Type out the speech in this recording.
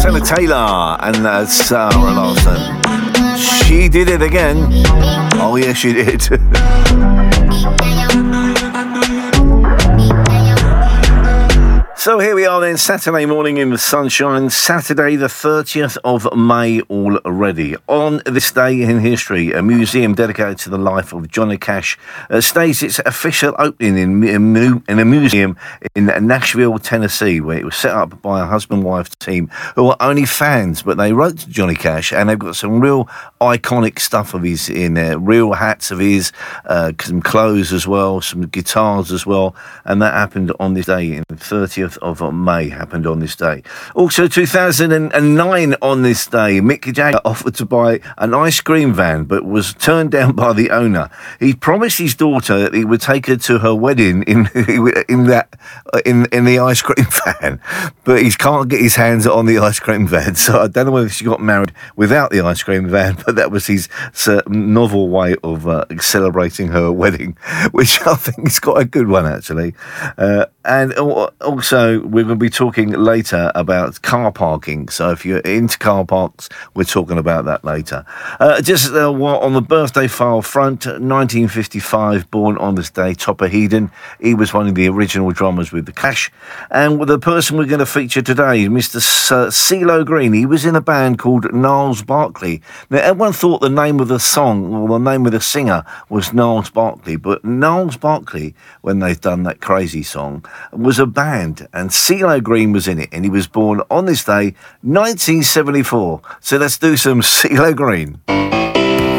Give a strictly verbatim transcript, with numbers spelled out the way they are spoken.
Roxana Taylor and uh, Sarah Larson. She did it again. Oh, yes, she did. So here we are then, Saturday morning in the sunshine, Saturday the thirtieth of May already. On this day in history, a museum dedicated to the life of Johnny Cash uh, staged its official opening in, in, in a museum in Nashville, Tennessee, where it was set up by a husband-wife team who are only fans, but they wrote to Johnny Cash and they've got some real iconic stuff of his in there, real hats of his, uh, some clothes as well, some guitars as well, and that happened on this day in the thirtieth of May happened on this day. Also two thousand nine on this day, Mick Jagger offered to buy an ice cream van but was turned down by the owner. He promised his daughter that he would take her to her wedding in in that in in the ice cream van, but he can't get his hands on the ice cream van, so I don't know whether she got married without the ice cream van, but that was his uh, novel way of uh, celebrating her wedding, which I think is quite a good one actually. Uh, and also we're going to be talking later about car parking. So if you're into car parks, we're talking about that later. Uh, just uh, on the birthday file front, nineteen fifty-five, born on this day, Topper Headon. He was one of the original drummers with the Clash. And with the person we're going to feature today, Mister CeeLo Green, he was in a band called Gnarls Barkley. Now, everyone thought the name of the song, or the name of the singer, was Gnarls Barkley, but Gnarls Barkley, when they've done that crazy song, was a band, and CeeLo Green was in it, and he was born on this day, nineteen seventy-four. So let's do some CeeLo Green.